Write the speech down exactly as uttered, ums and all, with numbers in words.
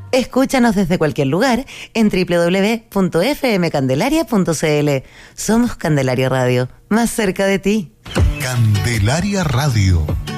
Escúchanos desde cualquier lugar en doble u doble u doble u punto f m candelaria punto c l. Somos Candelaria Radio, más cerca de ti. Candelaria Radio.